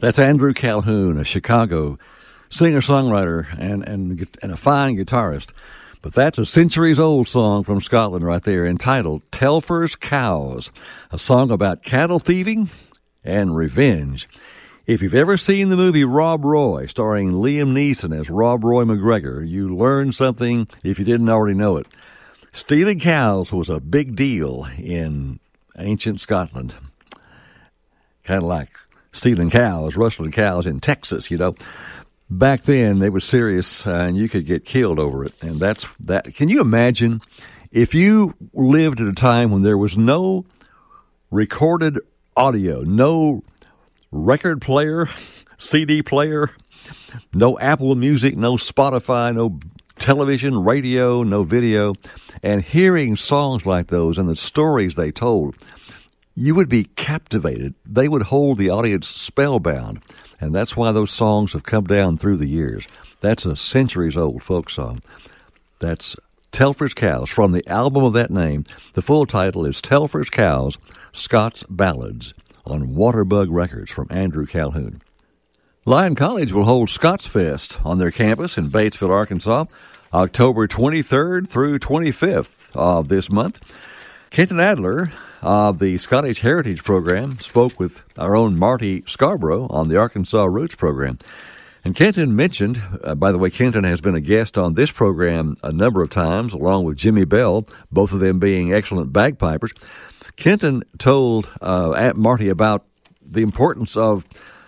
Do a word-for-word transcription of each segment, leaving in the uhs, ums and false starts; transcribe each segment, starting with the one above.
That's Andrew Calhoun, a Chicago singer-songwriter and, and, and a fine guitarist. But that's a centuries-old song from Scotland right there, entitled Telfer's Cows, a song about cattle thieving and revenge. If you've ever seen the movie Rob Roy, starring Liam Neeson as Rob Roy McGregor, you learned something if you didn't already know it. Stealing cows was a big deal in ancient Scotland. Kind of like stealing cows, rustling cows in Texas, you know. Back then, they were serious, uh, and you could get killed over it. And that's that. Can you imagine if you lived at a time when there was no recorded audio, no record player, C D player, no Apple Music, no Spotify, no television, radio, no video, and hearing songs like those and the stories they told, you would be captivated. They would hold the audience spellbound, and that's why those songs have come down through the years. That's a centuries-old folk song. That's Telfer's Cows from the album of that name. The full title is Telfer's Cows, Scots Ballads, on Waterbug Records from Andrew Calhoun. Lyon College will hold Scots Fest on their campus in Batesville, Arkansas, October twenty-third through twenty-fifth of this month. Kenton Adler of the Scottish Heritage Program spoke with our own Marty Scarborough on the Arkansas Roots program. And Kenton mentioned, uh, by the way, Kenton has been a guest on this program a number of times, along with Jimmy Bell, both of them being excellent bagpipers. Kenton told uh, Marty about the importance of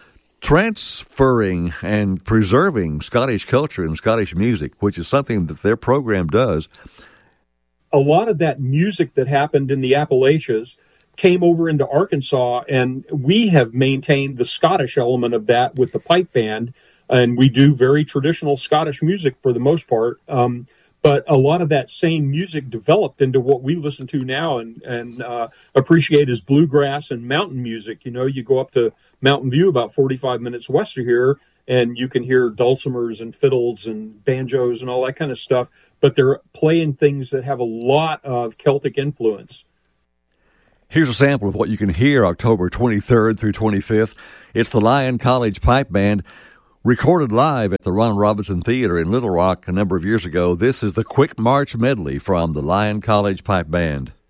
transferring and preserving Scottish culture and Scottish music, which is something that their program does. A lot of that music that happened in the Appalachians came over into Arkansas, and we have maintained the Scottish element of that with the pipe band, and we do very traditional Scottish music for the most part. Um, But a lot of that same music developed into what we listen to now and, and uh, appreciate as bluegrass and mountain music. You know, you go up to Mountain View about forty-five minutes west of here, and you can hear dulcimers and fiddles and banjos and all that kind of stuff. But they're playing things that have a lot of Celtic influence. Here's a sample of what you can hear October twenty-third through twenty-fifth. It's the Lyon College Pipe Band, recorded live at the Ron Robinson Theater in Little Rock a number of years ago. This is the Quick March Medley from the Lyon College Pipe Band.